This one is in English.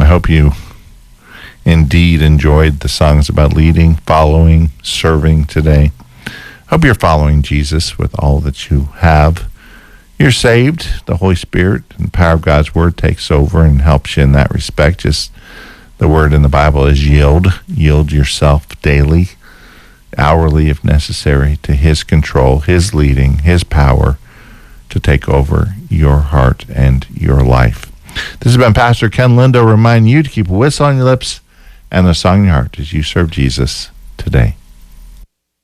hope you indeed enjoyed the songs about leading, following, serving today. Hope you're following Jesus with all that you have. You're saved. The Holy Spirit and the power of God's Word takes over and helps you in that respect. Just the word in the Bible is yield. Yield yourself daily, hourly if necessary, to His control, His leading, His power to take over your heart and your life. This has been Pastor Ken Lindo reminding you to keep a whistle on your lips and a song in your heart as you serve Jesus today.